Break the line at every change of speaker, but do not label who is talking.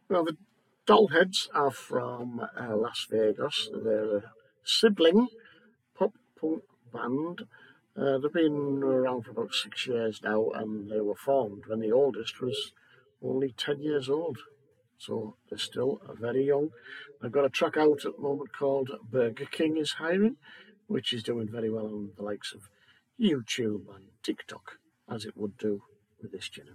Well, the Dollheads are from Las Vegas. They're a sibling pop punk band. They've been around for about 6 years now, and they were formed when the oldest was only 10 years old. So they're still very young. I've got a track out at the moment called Burger King is Hiring, which is doing very well on the likes of YouTube and TikTok, as it would do with this generation.